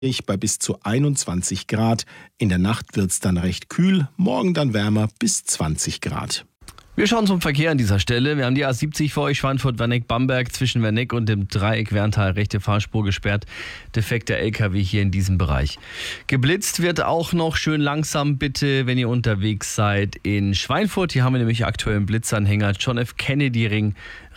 bei bis zu 21 Grad. In der Nacht wird es dann recht kühl, morgen dann wärmer bis 20 Grad. Wir schauen zum Verkehr an dieser Stelle. Wir haben die A70 vor euch, Schweinfurt-Werneck-Bamberg, zwischen Werneck und dem Dreieck Werntal, rechte Fahrspur gesperrt. Defekter LKW hier in diesem Bereich. Geblitzt wird auch noch, schön langsam bitte, wenn ihr unterwegs seid in Schweinfurt. Hier haben wir nämlich aktuell einen Blitzanhänger, John F. Kennedy Ring